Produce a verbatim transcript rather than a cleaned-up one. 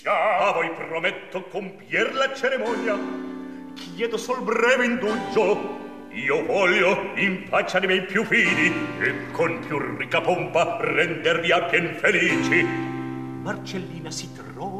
già. A voi prometto compier la cerimonia. Chiedo sol breve indugio. Io voglio, in faccia dei miei più fidi, e con più ricca pompa rendervi a pien felici. Marcellina si trova